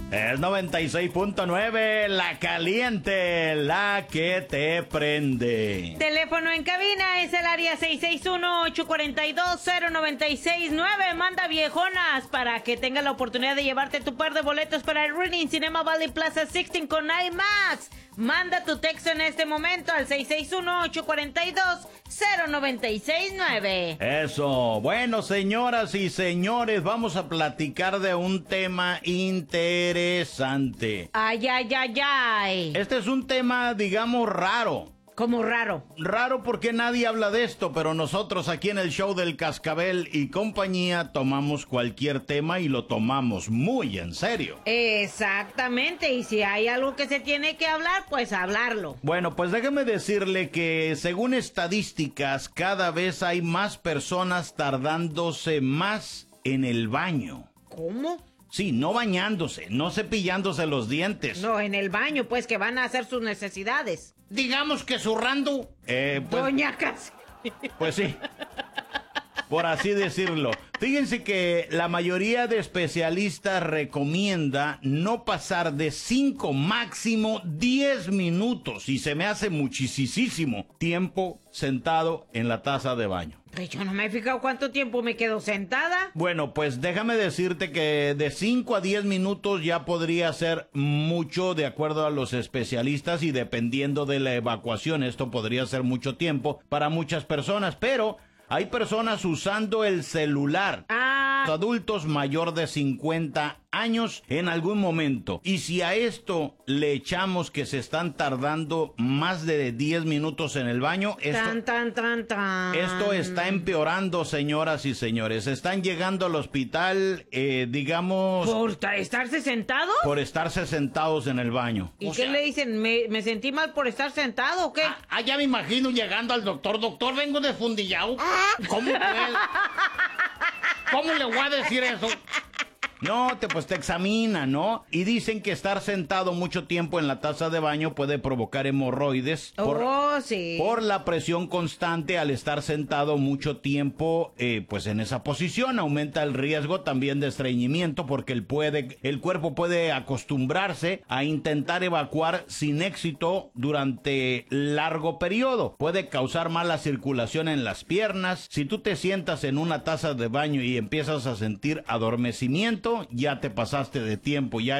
Es 96.9, la caliente, la que te prende. Teléfono en cabina es el área 661-842-0969. Manda viejonas para que tenga la oportunidad de llevarte tu par de boletos para el Reading Cinema Valley Plaza 16 con IMAX. Manda tu texto en este momento al 661-842-0969. Eso. Bueno, señoras y señores, vamos a platicar de un tema interesante. Ay, ay, ay, ay. Este es un tema, digamos, raro. Como raro. Raro porque nadie habla de esto, pero nosotros aquí en el show del Cascabel y compañía tomamos cualquier tema y lo tomamos muy en serio. Exactamente, y si hay algo que se tiene que hablar, pues hablarlo. Bueno, pues déjeme decirle que según estadísticas, cada vez hay más personas tardándose más en el baño. ¿Cómo? Sí, no bañándose, no cepillándose los dientes. No, en el baño, pues, que van a hacer sus necesidades. Digamos que zurrando. Doña Casi. Pues sí, por así decirlo. Fíjense que la mayoría de especialistas recomienda no pasar de 5, máximo 10 minutos. Y se me hace muchísimo tiempo sentado en la taza de baño. Pues yo no me he fijado cuánto tiempo me quedo sentada. Bueno, pues déjame decirte que de 5 a 10 minutos ya podría ser mucho de acuerdo a los especialistas y dependiendo de la evacuación. Esto podría ser mucho tiempo para muchas personas, pero hay personas usando el celular. Adultos mayor de 50 años en algún momento. Y si a esto le echamos que se están tardando más de 10 minutos en el baño, esto está empeorando, señoras y señores. Están llegando al hospital, digamos... ¿Por estarse sentados? Por estarse sentados en el baño. ¿Y qué le dicen? ¿Me sentí mal por estar sentado o qué? Ya me imagino llegando al doctor. Doctor, vengo desfundillado. ¿Cómo pues? ¿Cómo le voy a decir eso? No, pues te examina, ¿no? Y dicen que estar sentado mucho tiempo en la taza de baño puede provocar hemorroides. Sí. Por la presión constante al estar sentado mucho tiempo, pues en esa posición. Aumenta el riesgo también de estreñimiento porque el cuerpo puede acostumbrarse a intentar evacuar sin éxito durante largo periodo. Puede causar mala circulación en las piernas. Si tú te sientas en una taza de baño y empiezas a sentir adormecimiento, ya te pasaste de tiempo, ya